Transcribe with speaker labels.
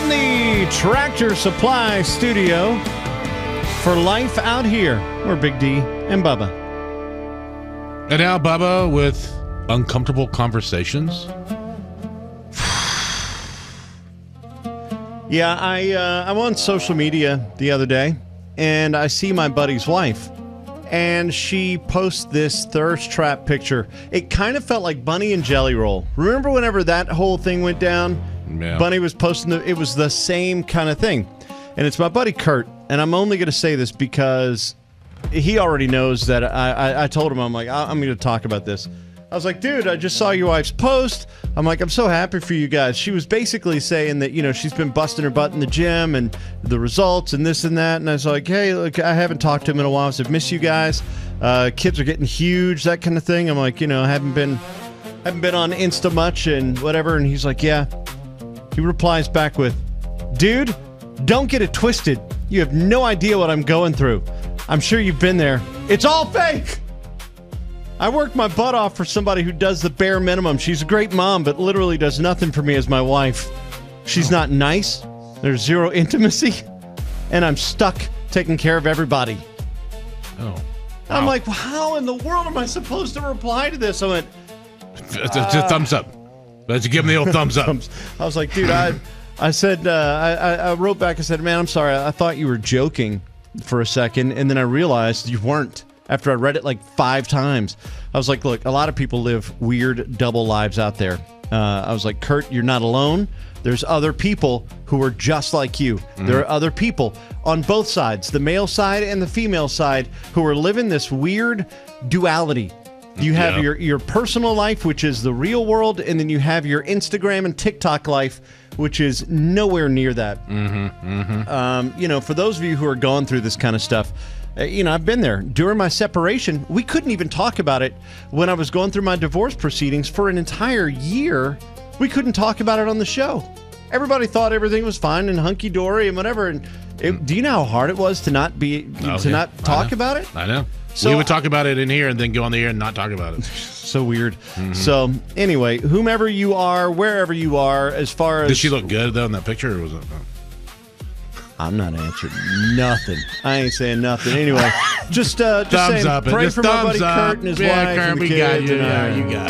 Speaker 1: From the Tractor Supply Studio for Life Out Here, we're Big D and Bubba.
Speaker 2: And now Bubba with uncomfortable conversations.
Speaker 1: Yeah, I'm on social media the other day, and I see my buddy's wife, and she posts this thirst trap picture. It kind of felt like Bunny and Jelly Roll. Remember whenever that whole thing went down?
Speaker 2: Yeah.
Speaker 1: Bunny was posting, it was the same kind of thing. And it's my buddy Kurt, and I'm only going to say this because he already knows that I told him, I'm like, I'm going to talk about this. I was like, dude, I just saw your wife's post. I'm like, I'm so happy for you guys. She was basically saying that, you know, she's been busting her butt in the gym and the results and this and that. And I was like, hey, look, I haven't talked to him in a while, so I've missed you guys. Kids are getting huge, that kind of thing. I'm like, you know, I haven't been on Insta much and whatever. And he's like, yeah. He replies back with, dude, don't get it twisted. You have no idea what I'm going through. I'm sure you've been there. It's all fake. I worked my butt off for somebody who does the bare minimum. She's a great mom, but literally does nothing for me as my wife. She's not nice. There's zero intimacy. And I'm stuck taking care of everybody.
Speaker 2: Oh. Wow.
Speaker 1: I'm like, well, how in the world am I supposed to reply to this? I went,
Speaker 2: just thumbs up. Let's give him the old thumbs up.
Speaker 1: I was like, dude, I said, I wrote back, I said, man, I'm sorry. I thought you were joking for a second. And then I realized you weren't. After I read it like 5 times, I was like, look, a lot of people live weird double lives out there. I was like, Kurt, you're not alone. There's other people who are just like you. Mm-hmm. There are other people on both sides, the male side and the female side, who are living this weird duality. You have your personal life, which is the real world, and then you have your Instagram and TikTok life, which is nowhere near that.
Speaker 2: Mm-hmm, mm-hmm.
Speaker 1: You know, for those of you who are going through this kind of stuff, you know, I've been there. During my separation, we couldn't even talk about it. When I was going through my divorce proceedings for an entire year, we couldn't talk about it on the show. Everybody thought everything was fine and hunky-dory and whatever. And do you know how hard it was to not talk about it?
Speaker 2: I know.
Speaker 1: So
Speaker 2: we would talk about it in here and then go on the air and not talk about it.
Speaker 1: So weird. Mm-hmm. So anyway, whomever you are, wherever you are, as far as...
Speaker 2: Did she look good, though, in that picture? Or was it...
Speaker 1: I'm not answering nothing. I ain't saying nothing. Anyway, just saying,
Speaker 2: up.
Speaker 1: pray
Speaker 2: Just
Speaker 1: for my buddy
Speaker 2: up.
Speaker 1: Kurt and his wife
Speaker 2: Kurt,
Speaker 1: and the
Speaker 2: we
Speaker 1: kids.
Speaker 2: got you.
Speaker 1: And
Speaker 2: You got